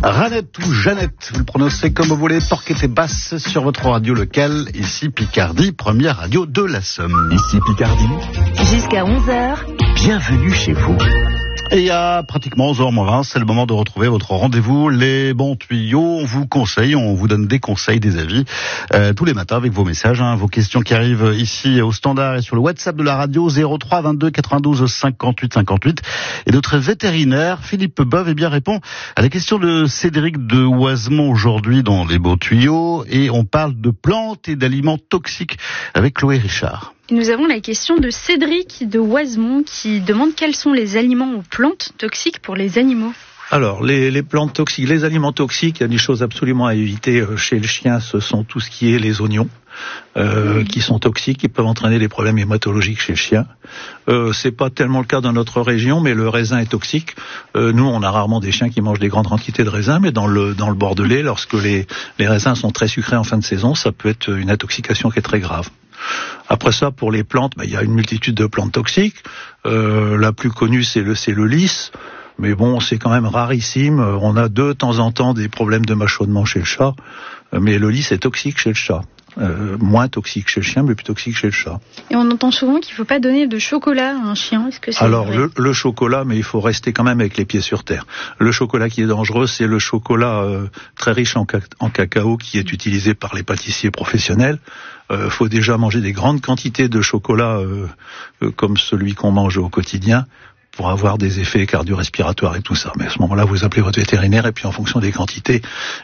Ranette ou Jeannette, vous le prononcez comme vous voulez, Torquette et Basse sur votre radio locale, ici Picardie, première radio de la Somme. Ici Picardie, jusqu'à 11h, bienvenue chez vous. Et il y a pratiquement 11h20, c'est le moment de retrouver votre rendez-vous, les bons tuyaux. On vous conseille, on vous donne des conseils, des avis, tous les matins avec vos messages, vos questions qui arrivent ici au standard et sur le WhatsApp de la radio 03 22 92 58 58. Et notre vétérinaire, Philippe Beuve, répond à la question de Cédric de Oisemont aujourd'hui dans les bons tuyaux. Et on parle de plantes et d'aliments toxiques avec Chloé Richard. Nous avons la question de Cédric de Oisemont qui demande quels sont les aliments ou plantes toxiques pour les animaux. Alors, les plantes toxiques, les aliments toxiques, il y a des choses absolument à éviter chez le chien, ce sont tout ce qui est les oignons, qui sont toxiques, qui peuvent entraîner des problèmes hématologiques chez le chien. C'est pas tellement le cas dans notre région, mais le raisin est toxique. Nous, on a rarement des chiens qui mangent des grandes quantités de raisin, mais dans le Bordelais, lorsque les raisins sont très sucrés en fin de saison, ça peut être une intoxication qui est très grave. Après ça, pour les plantes, il y a une multitude de plantes toxiques. La plus connue, c'est le lys. Mais bon, c'est quand même rarissime. On a de temps en temps des problèmes de mâchonnement chez le chat. Mais le lys est toxique chez le chat. Moins toxique chez le chien, mais plus toxique chez le chat. Et on entend souvent qu'il ne faut pas donner de chocolat à un chien. Est-ce que c'est Alors, vrai ? le chocolat, mais il faut rester quand même avec les pieds sur terre. Le chocolat qui est dangereux, c'est le chocolat très riche en cacao qui est utilisé par les pâtissiers professionnels. Faut déjà manger des grandes quantités de chocolat comme celui qu'on mange au quotidien pour avoir des effets cardio-respiratoires et tout ça. Mais à ce moment-là, vous appelez votre vétérinaire et puis en fonction des quantités,